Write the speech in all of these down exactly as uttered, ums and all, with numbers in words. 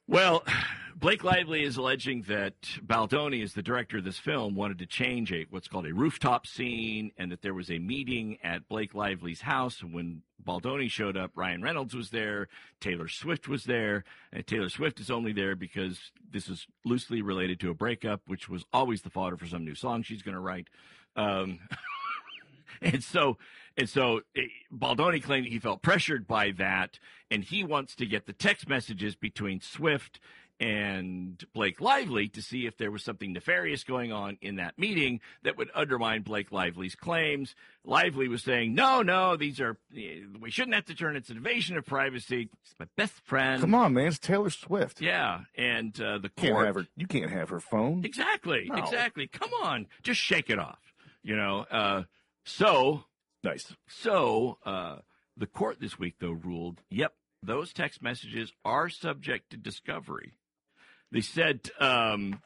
Well, Blake Lively is alleging that Baldoni, as the director of this film, wanted to change a what's called a rooftop scene, and that there was a meeting at Blake Lively's house. When Baldoni showed up, Ryan Reynolds was there, Taylor Swift was there, and Taylor Swift is only there because this is loosely related to a breakup, which was always the fodder for some new song she's going to write. Um, and so, and so Baldoni claimed he felt pressured by that, and he wants to get the text messages between Swift and Blake Lively to see if there was something nefarious going on in that meeting that would undermine Blake Lively's claims. Lively was saying, no, no, these are, we shouldn't have to turn. It's an invasion of privacy. It's my best friend. Come on, man. It's Taylor Swift. Yeah. And uh, the Can't court. have her, you can't have her phone. Exactly. No. Exactly. Come on. Just shake it off. You know, uh, so. Nice. So uh, the court this week, though, ruled, yep, those text messages are subject to discovery. They said um,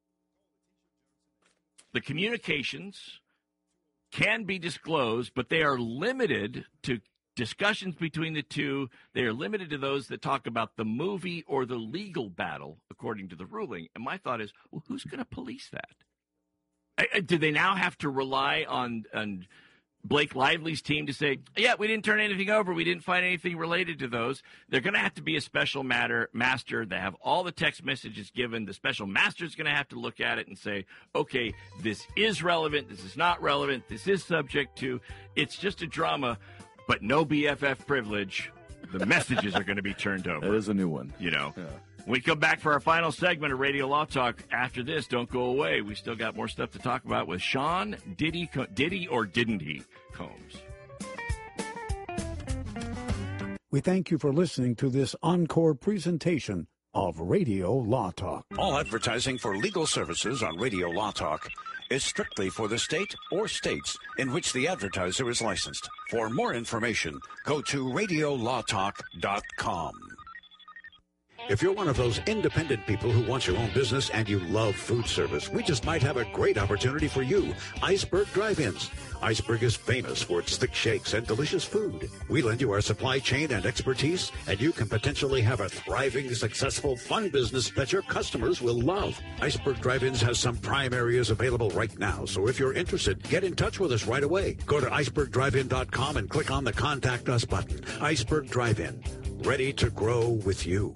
the communications can be disclosed, but they are limited to discussions between the two. They are limited to those that talk about the movie or the legal battle, according to the ruling. And my thought is, well, who's going to police that? I, I, do they now have to rely on, on Blake Lively's team to say, yeah, we didn't turn anything over. We didn't find anything related to those. They're going to have to be a special matter master. They have all the text messages given. The special master is going to have to look at it and say, okay, this is relevant. This is not relevant. This is subject to. It's just a drama, but no B F F privilege. The messages are going to be turned over. That is a new one. You know. Yeah. When we come back for our final segment of Radio Law Talk. After this, don't go away. We still got more stuff to talk about with Sean Diddy, Diddy or didn't he Combs. We thank you for listening to this encore presentation of Radio Law Talk. All advertising for legal services on Radio Law Talk is strictly for the state or states in which the advertiser is licensed. For more information, go to radio law talk dot com. If you're one of those independent people who wants your own business and you love food service, we just might have a great opportunity for you. Iceberg Drive-Ins. Iceberg is famous for its thick shakes and delicious food. We lend you our supply chain and expertise, and you can potentially have a thriving, successful, fun business that your customers will love. Iceberg Drive-Ins has some prime areas available right now, so if you're interested, get in touch with us right away. Go to iceberg drive in dot com and click on the Contact Us button. Iceberg Drive-In, ready to grow with you.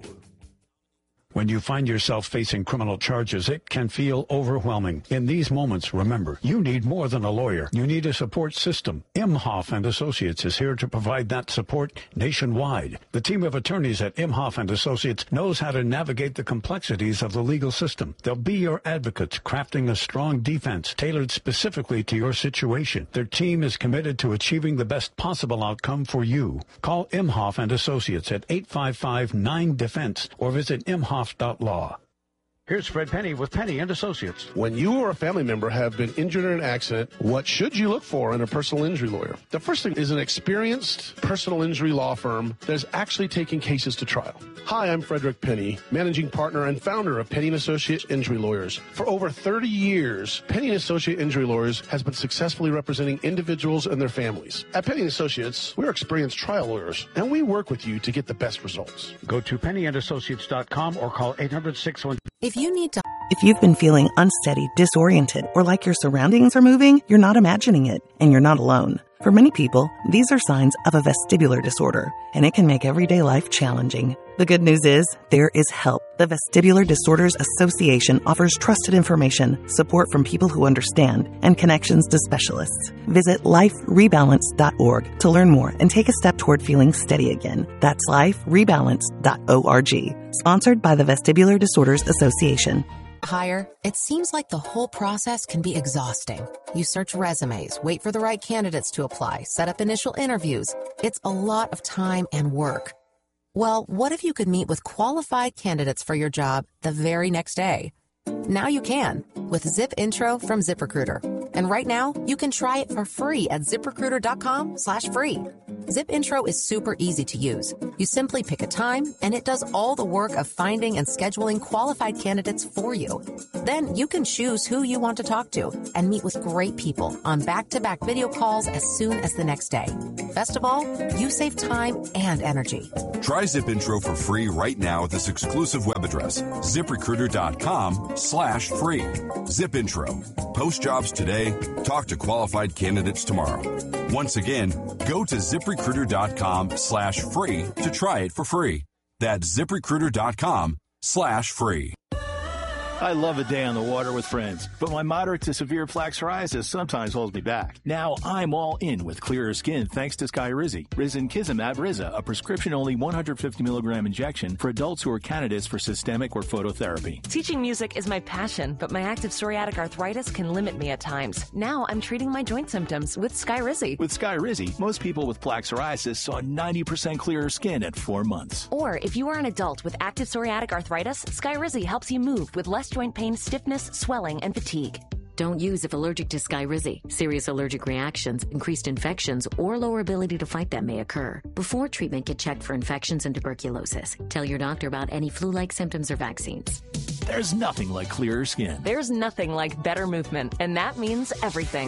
When you find yourself facing criminal charges, it can feel overwhelming. In these moments, remember, you need more than a lawyer. You need a support system. Imhoff and Associates is here to provide that support nationwide. The team of attorneys at Imhoff and Associates knows how to navigate the complexities of the legal system. They'll be your advocates, crafting a strong defense tailored specifically to your situation. Their team is committed to achieving the best possible outcome for you. Call Imhoff and Associates at eight five five nine defense or visit imhoff dot law. Here's Fred Penny with Penny and Associates. When you or a family member have been injured in an accident, what should you look for in a personal injury lawyer? The first thing is an experienced personal injury law firm that is actually taking cases to trial. Hi, I'm Frederick Penny, managing partner and founder of Penny and Associate Injury Lawyers. For over thirty years, Penny and Associate Injury Lawyers has been successfully representing individuals and their families. At Penny and Associates, we're experienced trial lawyers, and we work with you to get the best results. Go to penny and associates dot com or call eight hundred six one. If you need to... If you've been feeling unsteady, disoriented, or like your surroundings are moving, you're not imagining it, and you're not alone. For many people, these are signs of a vestibular disorder, and it can make everyday life challenging. The good news is, there is help. The Vestibular Disorders Association offers trusted information, support from people who understand, and connections to specialists. Visit life rebalance dot org to learn more and take a step toward feeling steady again. That's life rebalance dot org. Sponsored by the Vestibular Disorders Association. Hire, it seems like the whole process can be exhausting. You search resumes, wait for the right candidates to apply, set up initial interviews. It's a lot of time and work. Well, what if you could meet with qualified candidates for your job the very next day? Now you can with Zip Intro from ZipRecruiter. And right now, you can try it for free at zip recruiter dot com slash free. Zip Intro is super easy to use. You simply pick a time, and it does all the work of finding and scheduling qualified candidates for you. Then you can choose who you want to talk to and meet with great people on back-to-back video calls as soon as the next day. Best of all, you save time and energy. Try Zip Intro for free right now at this exclusive web address, ZipRecruiter.com slash free. Zip Intro. Post jobs today. Talk to qualified candidates tomorrow. Once again, go to ZipRecruiter.com slash free to try it for free. That's ZipRecruiter.com slash free. I love a day on the water with friends, but my moderate to severe plaque psoriasis sometimes holds me back. Now I'm all in with clearer skin thanks to Skyrizi. Risankizumab Riza, a prescription-only one hundred fifty milligram injection for adults who are candidates for systemic or phototherapy. Teaching music is my passion, but my active psoriatic arthritis can limit me at times. Now I'm treating my joint symptoms with Skyrizi. With Skyrizi, most people with plaque psoriasis saw ninety percent clearer skin at four months. Or if you are an adult with active psoriatic arthritis, Skyrizi helps you move with less joint pain, stiffness, swelling, and fatigue. Don't use if allergic to Skyrizi. Serious allergic reactions, increased infections, or lower ability to fight them may occur. Before treatment, get checked for infections and tuberculosis. Tell your doctor about any flu-like symptoms or vaccines. There's nothing like clearer skin. There's nothing like better movement, and that means everything.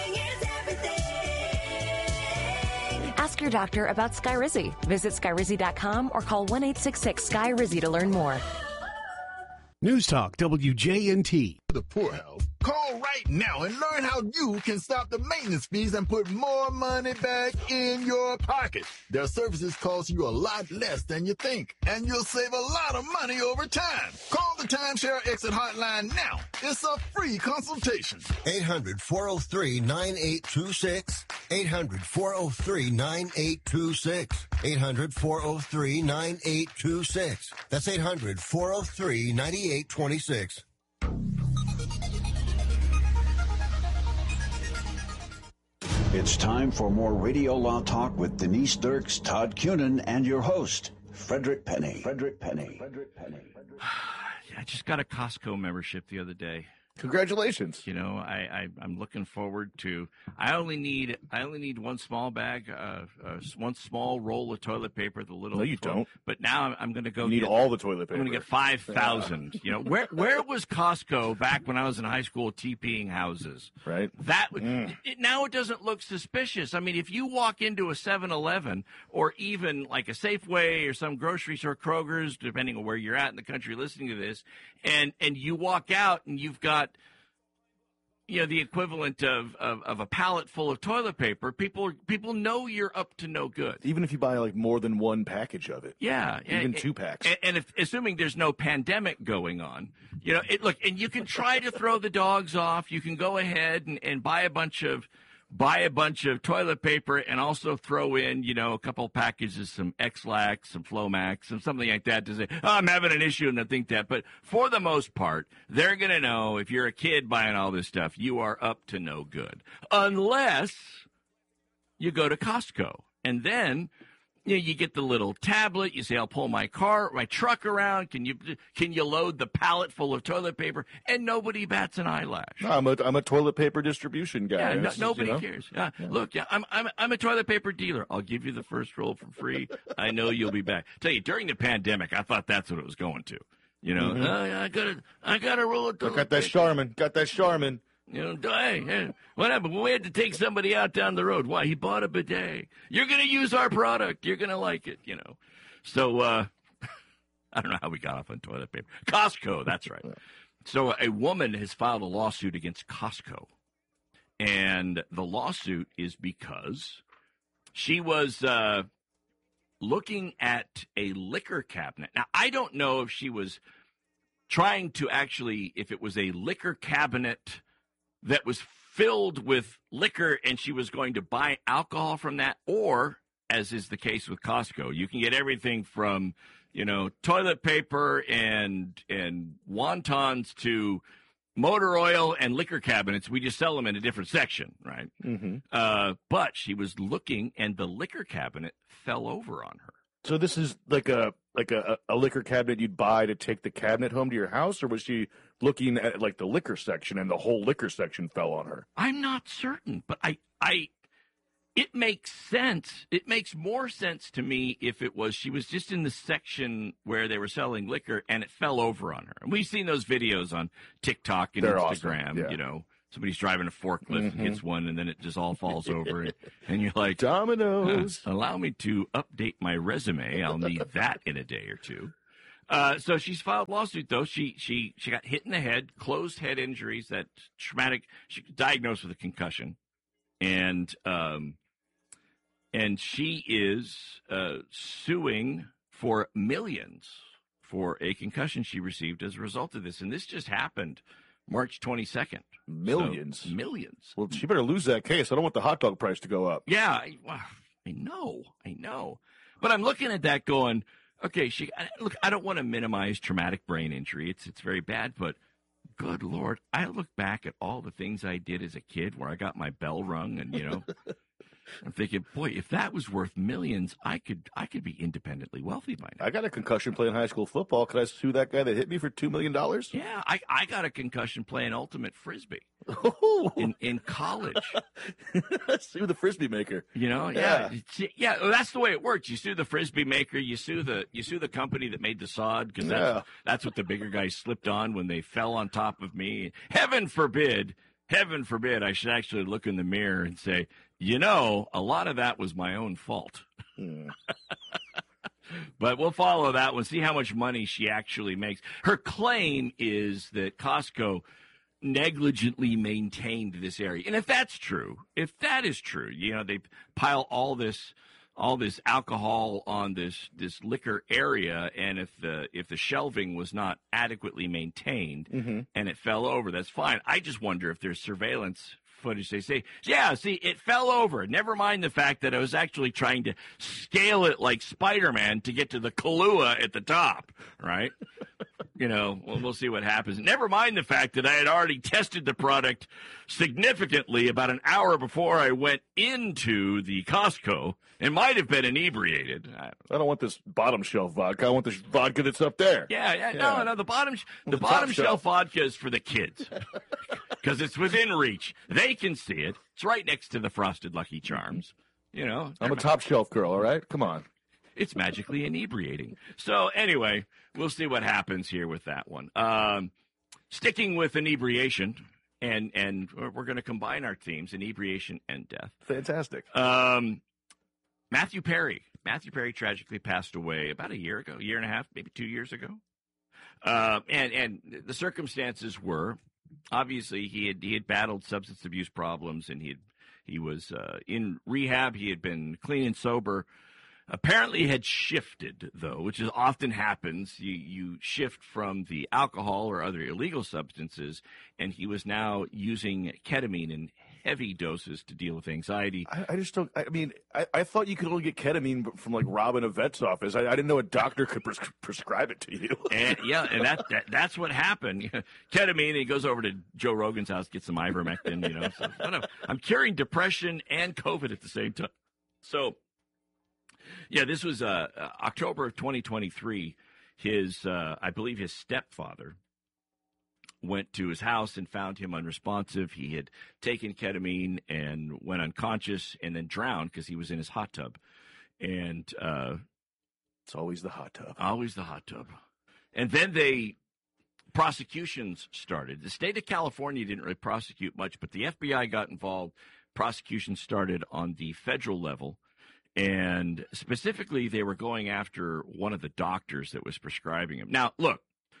Ask your doctor about Skyrizi. Visit Skyrizi dot com or call one eight six six Sky Rizi to learn more. News Talk W J N T. The poorhouse. Call right now and learn how you can stop the maintenance fees and put more money back in your pocket. Their services cost you a lot less than you think, and you'll save a lot of money over time. Call the Timeshare Exit Hotline now. It's a free consultation. eight hundred, four oh three, nine eight two six. eight hundred, four oh three, nine eight two six. eight hundred, four oh three, nine eight two six. That's eight hundred, four oh three, nine eight two six. It's time for more Radio Law Talk with Denise Dirks, Todd Cunin, and your host, Frederick Penny. Frederick Penny. Frederick Penny. I just got a Costco membership the other day. Congratulations. You know, I, I I'm looking forward to. I only need I only need one small bag, uh, uh one small roll of toilet paper. The little. No, you full, don't. But now I'm, I'm going to go. You need get, all the toilet paper. I'm going to get five thousand. Yeah. You know, where where was Costco back when I was in high school TPing houses? Right. That mm. it, now it doesn't look suspicious. I mean, if you walk into a seven eleven or even like a Safeway or some grocery store, Kroger's, depending on where you're at in the country listening to this, and and you walk out and you've got, you know, the equivalent of, of, of a pallet full of toilet paper, people people know you're up to no good. Even if you buy like more than one package of it. Yeah. Even and, two packs. And, and if, assuming there's no pandemic going on, you know, it, look, and you can try to throw the dogs off. You can go ahead and, and buy a bunch of buy a bunch of toilet paper and also throw in, you know, a couple packages, some X-Lax, some Flomax, and something like that to say, oh, I'm having an issue and I think that. But for the most part, they're going to know if you're a kid buying all this stuff, you are up to no good. Unless you go to Costco. And then, you know, you get the little tablet. You say, I'll pull my car, my truck around. Can you can you load the pallet full of toilet paper? And nobody bats an eyelash. No, I'm a I'm a toilet paper distribution guy. Yeah, no, Just, nobody you know? cares. Yeah. Yeah. Look, yeah, I'm I'm I'm a toilet paper dealer. I'll give you the first roll for free. I know you'll be back. Tell you, during the pandemic, I thought that's what it was going to. You know, Mm-hmm. uh, I got a I got a roll of toilet Got that paper. Charmin. Got that Charmin. You know, hey, hey, what happened? Well, we had to take somebody out down the road. Why? He bought a bidet. You're going to use our product. You're going to like it, you know. So, uh, I don't know how we got off on toilet paper. Costco, that's right. So a woman has filed a lawsuit against Costco. And the lawsuit is because she was uh, looking at a liquor cabinet. Now, I don't know if she was trying to actually, if it was a liquor cabinet that was filled with liquor and she was going to buy alcohol from that, or, as is the case with Costco, you can get everything from, you know, toilet paper and and wontons to motor oil and liquor cabinets. We just sell them in a different section, right? Mm-hmm. Uh, but she was looking, and the liquor cabinet fell over on her. So this is like a like a, a liquor cabinet you'd buy to take the cabinet home to your house, or was she looking at like the liquor section and the whole liquor section fell on her? I'm not certain, but I I It makes sense. It makes more sense to me if it was she was just in the section where they were selling liquor and it fell over on her. And we've seen those videos on TikTok and They're Instagram. awesome. Yeah. You know, somebody's driving a forklift Mm-hmm. and hits one, and then it just all falls over. And, and you're like, dominoes. Huh, allow me to update my resume. I'll need that in a day or two. Uh, so she's filed a lawsuit, though. She she she got hit in the head, closed head injuries, that traumatic. She was diagnosed with a concussion, and um. And she is uh, suing for millions for a concussion she received as a result of this. And this just happened March twenty-second. Millions. So, millions. Well, she better lose that case. I don't want the hot dog price to go up. Yeah, I, well, I know. I know. But I'm looking at that going, okay, she I, look, I don't want to minimize traumatic brain injury. It's it's very bad, but good Lord, I look back at all the things I did as a kid where I got my bell rung and, you know, I'm thinking, boy, if that was worth millions, I could I could be independently wealthy by now. I got a concussion playing high school football. Could I sue that guy that hit me for two million dollars? Yeah, I, I got a concussion playing ultimate frisbee in in college. Sue the frisbee maker. You know, yeah, yeah, yeah. Well, that's the way it works. You sue the frisbee maker. You sue the you sue the company that made the sod because that's Yeah. that's what the bigger guys slipped on when they fell on top of me. Heaven forbid. Heaven forbid I should actually look in the mirror and say, you know, a lot of that was my own fault. Hmm. But we'll follow that one, see how much money she actually makes. Her claim is that Costco negligently maintained this area. And if that's true, if that is true, you know, they pile all this all this alcohol on this this liquor area, and if the if the shelving was not adequately maintained Mm-hmm. and it fell over, that's fine. I just wonder if there's surveillance footage. They say, yeah, see, it fell over. Never mind the fact that I was actually trying to scale it like Spider-Man to get to the Kahlua at the top, right? You know, well, we'll see what happens. Never mind the fact that I had already tested the product significantly about an hour before I went into the Costco and might have been inebriated. I, I don't want this bottom shelf vodka. I want this vodka that's up there. yeah, yeah, Yeah. no, no, the bottom the, The top bottom shelf. shelf vodka is for the kids because it's within reach. They can see it. It's right next to the Frosted Lucky Charms. You know, I'm a top shelf girl, all right? Come on. it's magically inebriating. So anyway, we'll see what happens here with that one. Um, sticking with inebriation, and and we're going to combine our themes, inebriation and death. Fantastic. Um, Matthew Perry. Matthew Perry tragically passed away about a year ago, a year and a half, maybe two years ago. Uh, and and the circumstances were, obviously, he had he had battled substance abuse problems, and he had, he was uh, in rehab. He had been clean and sober. Apparently had shifted, though, which is often happens. You you shift from the alcohol or other illegal substances, and he was now using ketamine in heavy doses to deal with anxiety. I, I just don't. I mean, I, I thought you could only get ketamine from like robbing a vet's office. I, I didn't know a doctor could pres- prescribe it to you. And yeah, and that, that that's what happened. Ketamine. And he goes over to Joe Rogan's house, gets some ivermectin. You know, so I'm, I'm curing depression and COVID at the same time. So. Yeah, this was uh, October of twenty twenty-three. His, uh, I believe his stepfather went to his house and found him unresponsive. He had taken ketamine and went unconscious and then drowned because he was in his hot tub. And uh, it's always the hot tub. Always the hot tub. And then they, prosecutions started. The state of California didn't really prosecute much, but the F B I got involved. Prosecution started on the federal level. And specifically, they were going after one of the doctors that was prescribing him. Now, look,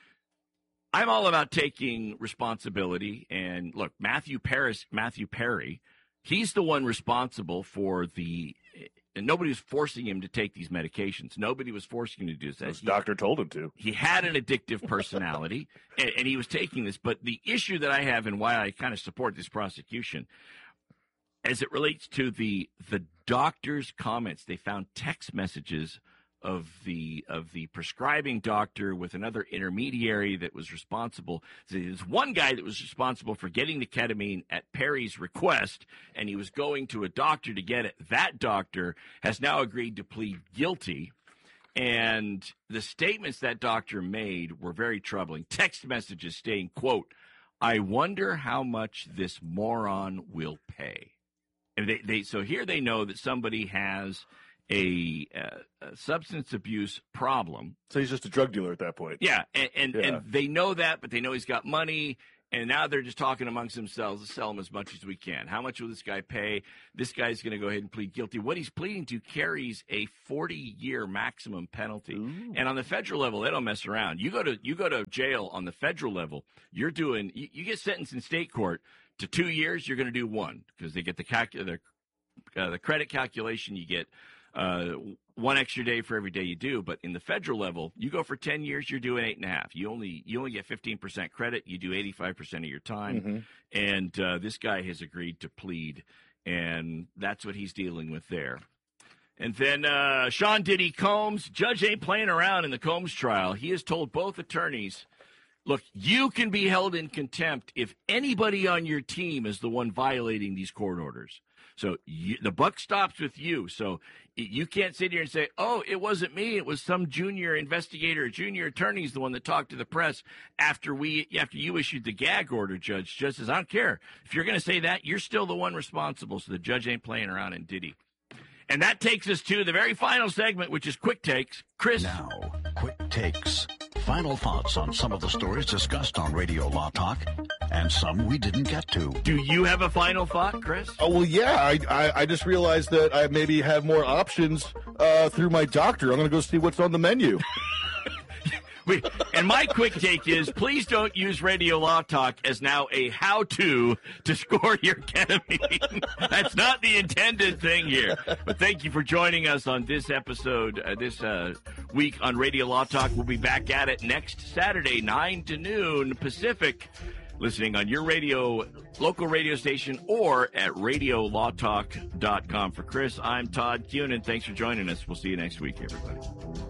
I'm all about taking responsibility. And look, Matthew Paris, Matthew Perry, he's the one responsible for the. And nobody was forcing him to take these medications. Nobody was forcing him to do this. His doctor told him to. He had an addictive personality, and, and he was taking this. But the issue that I have and why I kind of support this prosecution, as it relates to the the doctor's comments, they found text messages of the of the prescribing doctor with another intermediary that was responsible. So there's one guy that was responsible for getting the ketamine at Perry's request, and he was going to a doctor to get it. That doctor has now agreed to plead guilty. And the statements that doctor made were very troubling. Text messages saying, quote, "I wonder how much this moron will pay." And they, they so here they know that somebody has a, uh, a substance abuse problem. So he's just a drug dealer at that point. Yeah, and and, Yeah. and they know that, but they know he's got money. And now they're just talking amongst themselves to sell him as much as we can. How much will this guy pay? This guy's going to go ahead and plead guilty. What he's pleading to carries a forty-year maximum penalty. Ooh. And on the federal level, they don't mess around. You go to you go to jail on the federal level. You're doing you, you get sentenced in state court to two years. You're going to do one because they get the calc- the, uh, the credit calculation. You get uh, one extra day for every day you do. But in the federal level, you go for ten years, you're doing eight and a half. You only you only get fifteen percent credit. You do eighty-five percent of your time. Mhm. And uh, this guy has agreed to plead, and that's what he's dealing with there. And then uh, Sean Diddy Combs, judge ain't playing around in the Combs trial. He has told both attorneys, look, you can be held in contempt if anybody on your team is the one violating these court orders. So you, the buck stops with you. So you can't sit here and say, oh, it wasn't me. It was some junior investigator or junior attorney is the one that talked to the press after we after you issued the gag order, Judge. Judge says, I don't care. If you're going to say that, you're still the one responsible. So the judge ain't playing around in Diddy. And that takes us to the very final segment, which is Quick Takes. Chris. Now, Quick Takes. Final thoughts on some of the stories discussed on Radio Law Talk and some we didn't get to. Do you have a final thought, Chris? Oh, well, yeah. I, I, I just realized that I maybe have more options uh, through my doctor. I'm going to go see what's on the menu. We, and my quick take is, please don't use Radio Law Talk as now a how-to to score your ketamine. That's not the intended thing here. But thank you for joining us on this episode, uh, this uh, week on Radio Law Talk. We'll be back at it next Saturday, nine to noon Pacific, listening on your radio, local radio station, or at radio law talk dot com. For Chris, I'm Todd Cunin. Thanks for joining us. We'll see you next week, everybody.